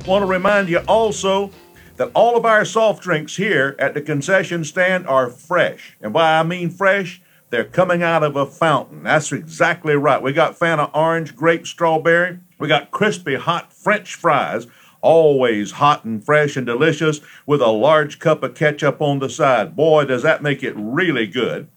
Want to remind you also that all of our soft drinks here at the concession stand are fresh. And why I mean fresh, they're coming out of a fountain. That's exactly right. We got Fanta orange, grape, strawberry. We got crispy hot French fries, always hot and fresh and delicious with a large cup of ketchup on the side. Boy, does that make it really good.